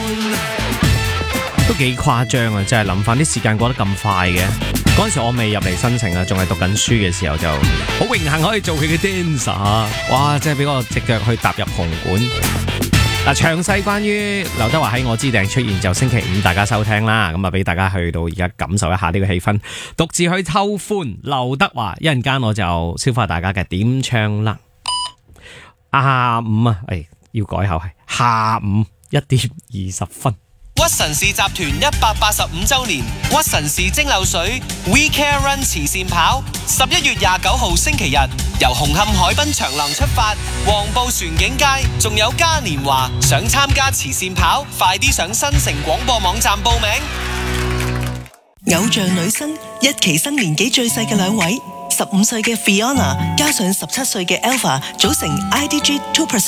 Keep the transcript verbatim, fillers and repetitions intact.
都幾誇張啊！真係諗翻啲時間過得咁快嘅。嗰陣時我未入嚟申請啊，仲係讀緊書嘅時候就好榮幸可以做佢嘅 dancer。哇！真係俾我隻腳去踏入紅館。嗱，詳細關於劉德華喺我之頂出現就星期五大家收聽啦。咁啊，俾大家去到而家感受一下呢個氣氛，獨自去偷歡。劉德華一陣間我就消化大家嘅點唱啦。下午啊，誒要改口係下午一點二十分。 屈臣氏集團一百八十五周年屈臣氏蒸餾水 We Care Run 慈善跑，十一月廿九號星期日由紅磡海濱長廊出發，黃埔船景街仲有嘉年華。想參加慈善跑，快啲上新城廣播網站報名。 偶像女生一期生年紀最細嘅兩位，十五歲嘅 Fiona 加上十七歲嘅 Alpha 組成 I D G two percent。